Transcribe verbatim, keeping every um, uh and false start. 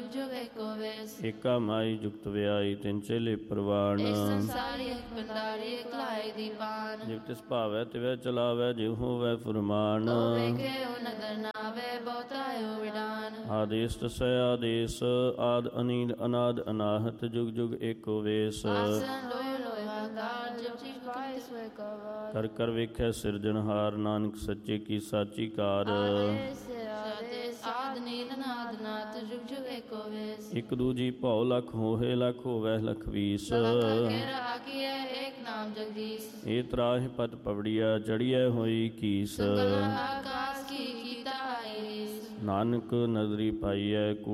जुग जुग एको वेस। ਏਕਾ ਮਾਈ ਜੁਗਤ ਵਿਆਈ ਤਿੰਨ ਚੇਲੇ ਪ੍ਰਵਾਨ। एक संसारी एक पंडारी एक लाई दीपान। ਜਿਵ ਤਿਸ ਭਾਵੈ ਤਿਵੈ ਚਲਾਵੈ ਜਿਵ ਹੋਵੈ ਫੁਰਮਾਨ। ओ वेखे ओ नदर नावे बहुतायो विडान। ਆਦੇਸ ਤਸੈ ਆਦੇਸ ਆਦ ਅਨੀਦ ਅਨਾਦ ਅਨਾਹਤ ਜੁਗ ਜੁਗ ਏਕੋ ਵੇਸ। आसन लोय लोय आकार जब चीज पाए सोए कवार। ਕਰ ਕਰ ਵੇਖੈ ਸਿਰਜਣਹਾਰ ਨਾਨਕ ਸੱਚੇ ਕੀ ਸਾਚੀ ਕਾਰ। आदेश आदेश आद नीद नाद नाथ जुग जुग एको वेस। ਇਕ ਦੂਜੀ ਭਉ ਲਖ ਹੋਏ ਲਖ ਹੋਵੈ ਲਖ ਵੀਸ। केरा आकिए एक नाम जगदीश। ਏ ਤਰਾਹਿ ਪਤ ਪਵੜੀਆ ਚੜੀਐ ਹੋਈ ਕੀਸ। सकल आकाश की कीता आईस। ਨਾਨਕ ਨਦਰੀ ਪਾਈਐ